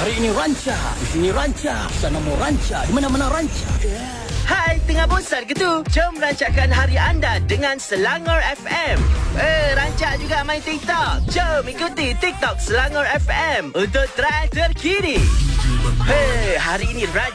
Hari ini ranca, di sini ranca, sana mau ranca, di mana-mana ranca. Hai, tengah bosan ke tu? Jom rancakkan hari anda dengan Selangor FM. Rancak juga main TikTok. Jom ikuti TikTok Selangor FM untuk trend terkini. Hari ini